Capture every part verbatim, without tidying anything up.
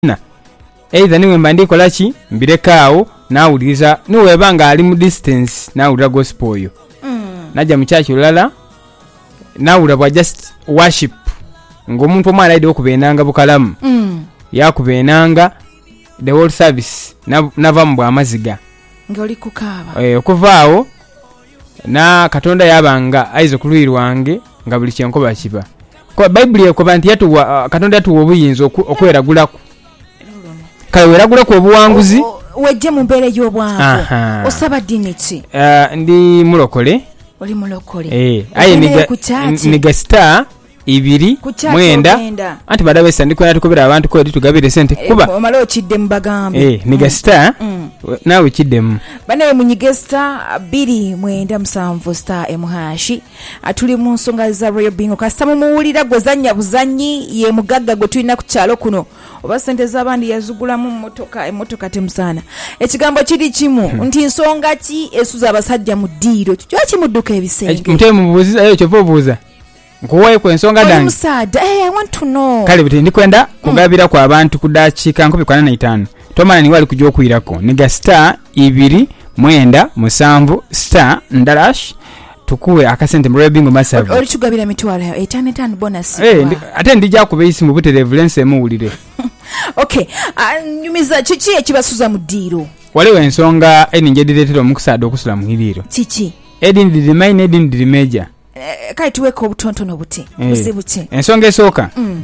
either niwe mbandiko lachi mbirekawo nawuliriza niwe banga ali mu distance nawulira gospel yo mm. najja mu church ulala nawulira bwa just worship ngomuntu omwana ide okubenanga bukalamu mm. yakubenanga the whole service nava mu bwamaziga ngoli kukaba eh okuvaawo na katonda yabanga aizo kulwirwange nga buli kyenkoba kiba ko bible ekoba nti yatu uh, katonda yatu obuyinzo okweragulako kale weragula ko obuwanguzi wejje mu mbere y'obwangu osaba diniti uh, ndi mulokole oli mulokole eh aye niga niga star ibiri mwenda anti badabe sandi ko yatukobera abantu ko ditugabire sente kuba omalo kidde mbagambe eh niga star mm. nawe kiddemu bane munyiga star biri mwenda musanvu star emuhashi atuli mu nsonga za Royal Bingo kasitamu muwulira gozanya buzanyi ye mugagga gwe tulina ku kyalo kuno oba sente z'abandi yazugulamu motoka emotoka temusana ekigambo kiri kimu hmm. nti nsonga ki esuza abasajja mu ddiiro kyo kimudduka ebisenge mutemu buziza eyo kyovo buza nkuwaye ku ensonga dange musada eh I want to know kale biti ndikwenda kugabira kwa abantu kudachika nkobi kwana na itano tomana ni wali kujja okwirako niga star ibiri mwenda musanvu star ndalash tukuwe akasente mu Royal Bingo masavu oli tugabira mitwala ya etano etano bonus eh ate ndija kubeisi mu buterevu lense muwulire okay nyumiza chichi ekibasuza mu ddiiro waliwo ensonga eninje diretero mukusada okusula mu hiriro chichi edin did mine edin did major eh kai tuweko obutontono buti busibuti ensonga esooka mm.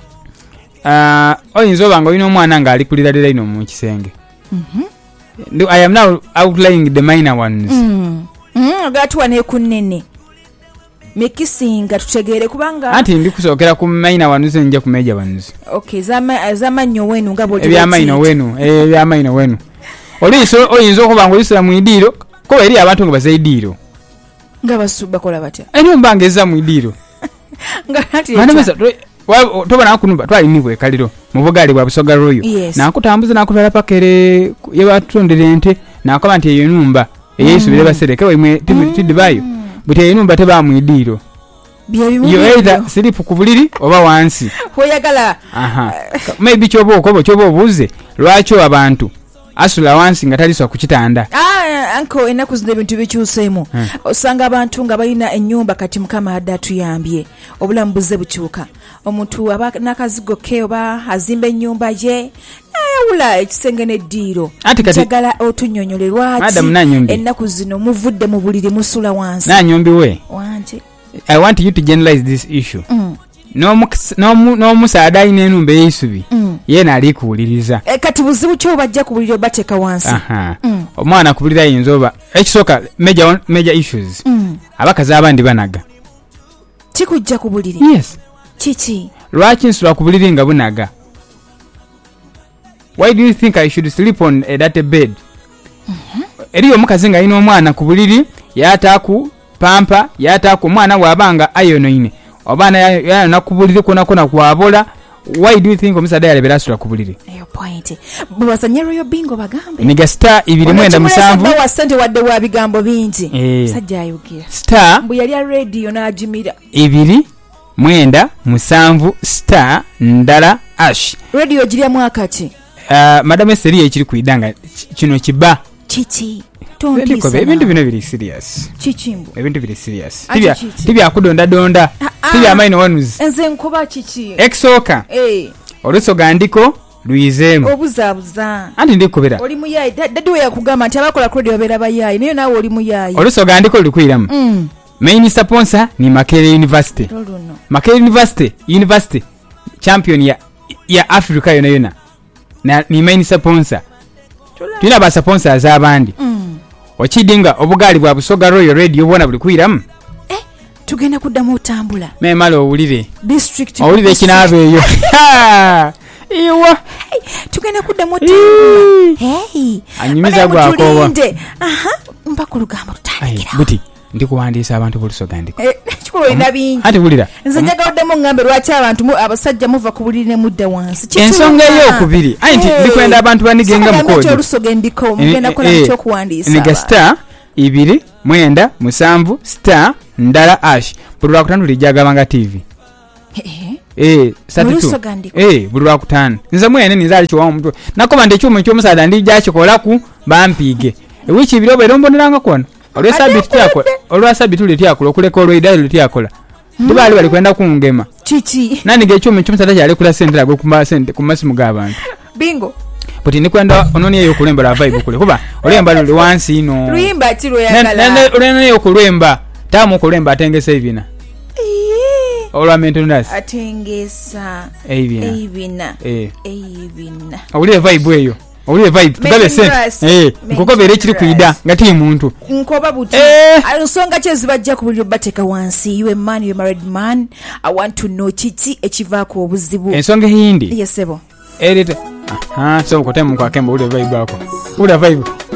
Uh, oyinzo banga ino mwana nga ali kulira dira ino mu kisenge mhm mm I am now outlining the minor ones mhm mm gatwa ne kunene mekisinga tutegere kubanga ati ndi kusokera ku minor ones nje ku major ones okay zama zama nyo wenu ngabo ebya minor wenu eh ebya minor wenu oliso oyinzo kubanga oyisira mu idiro ko eri abantu ngo bazaidiro ngabasuba kola batya eni mbangeza mu idiro ngati manameza wa tobana kunumba twali nibwe kaliro mubugali bwa busoga royo yes. nakutambuza nakutala pakere yebatondere ente nakaba nti eyo numba eyesu bile basereke wemwe tidibayo mm. buti eyo numba teba mu idiro yo either silipu kubuliri oba wansi hoyagala aha maybe chobo okobo chobo obuze lwacho abantu asula wansi ngataliswa kukitanda ah anko enaku zinde bintu bikyusemo hmm. osanga abantu nga balina ennyumba kati mukama adatu yambye obulamu buze bukyuka omuntu aba nakazigo ke oba azimba ennyumba ye ayawula ekisenge n'eddiiro kyagala otunyonyolerwa ati enaku zino muvudde mu buliri musula wansi nanyombi we wanje I want you to generalize this issue mm. no no no musada ine numbe yesubi mm. yena ali kuuliriza e kati buzibu kyo bajja kubulira bateka wansi aha mm. omwana kubulira yinzoba ekisoka major major issues mm. abakaza abandi banaga tikujja kubulira yes chichi lwaki nsula kubuliringa bunaga why do you think I should sleep on uh, that bed mhm eriyo mukazi nga ino omwana kubuliri yataku pampa yataku mwana wabanga ayonoine obana ya nakubuliri kona kona kwabola why do you think omusada yalebera asula kubuliri eyo point bwazanya Royal Bingo bagambe niga star ibiri mwenda musanvu wa sente wadde wa bigambo bingi eh. sajja ayugira star mbu yali ya radio na ajimira ibiri mwenda musanvu star ndala ash radio jiria mwaka ki uh, madame Serie ekiri kuidanga kino kiba chichi tonti sana ebintu bino biri serious chichimbo ebintu biri serious tibya tibya kudonda donda tibya maino ones enze nkuba chichi exoka eh oluso gandiko luizemu obuzabuza andi ndikubira oli muyayi dadi we yakugamba nti abakola credit obera bayayi nayo nawe oli muyayi oluso gandiko lukwiramu mm. main sponsor ni Makerere University Loluno. Makerere University University champion ya ya Africa yona yona na ni main sponsor tuna ba sponsors abandi mm. okidinga obugali bwa busoga Royal Radio bona buli kwiramu eh tugenda kuddamu otambula me malo owulire district owulire kinabe eyo iwa hey, tugenda kuddamu otambula hey anyumiza gwakowa aha mpaka lugambo tutandikira buti ndikuwandiisa abantu bulusoga ndiko eh chikulo ina bingi ati bulira nze njaga oddemu ngambe lwaki abantu mu abasajja muva kubulire mudde wansi ensonga eyo okubiri anti ndikwenda abantu banigenga mukodi cyo lusoga ndiko mugenda kola cyo kuwandiisa niga star ibiri mwenda musanvu star ndala ash bulwa kutanduli jagabanga T V eh thirty-two eh buli lwakutaano nze mwene nizali kiwa mutwe nakoba ndi kyuma ky'omusaada ndi gyakikolaku bampige ewiki ibiri obeera omboneranga kwona olwe sabiti yakola olwa sabiti leti yakola okuleka olw'eidali leti yakola tibali bali kwenda kungema kiki nani gekyuma ky'omusaada kyali kula sente agwe kumba sente ku masimu g'abantu bingo puti ni kwenda ononi eyo kulemba la vibe kule kuba olemba luli wansi ino luyimba ati luyagala nene olene eyo kulemba tamu kulemba atengesa ibina olwa maintenance atengesa ibina ibina eh ibina olwe vibe eyo olwe vibe tugabe sente eh nkokobere kiri kuida ngati muntu nkoba buti nsonga kye zibajja ku buli bateka wansi you a man you a married man I want to know kiki ekivaako obuzibu ensonga hindi yesebo erite aha so kotemu kwa kemba ule vibe wako ule vibe